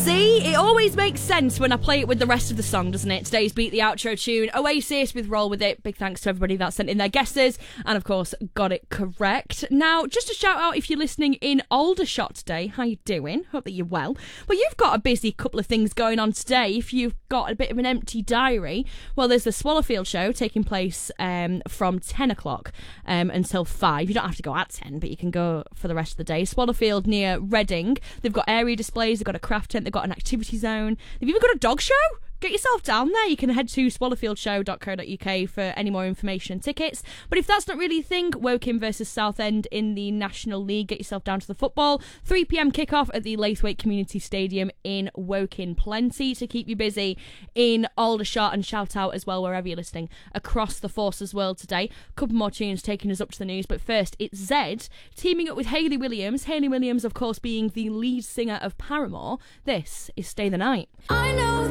See, it always makes sense when I play it with the rest of the song, doesn't it? Today's Beat the Outro tune, Oasis with Roll With It. Big thanks to everybody that sent in their guesses and, of course, got it correct. Now, just a shout out if you're listening in Aldershot today. How you doing? Hope that you're well. Well, you've got a busy couple of things going on today. If you've got a bit of an empty diary, well, there's the Swallowfield show taking place from 10 o'clock until 5. You don't have to go at 10, but you can go for the rest of the day. Swallowfield near Reading. They've got area displays, they've got a craft tent, they've got an activity zone. They've even got a dog show. Get yourself down there. You can head to swallowfieldshow.co.uk for any more information and tickets. But if that's not really a thing, Woking versus Southend in the National League. Get yourself down to the football. 3 p.m. kickoff at the Laithwaite Community Stadium in Woking. Plenty to keep you busy in Aldershot, and shout out as well wherever you're listening across the Forces world today. A couple more tunes taking us up to the news, but first it's Zed teaming up with Hayley Williams. Hayley Williams, of course, being the lead singer of Paramore. This is Stay the Night. I know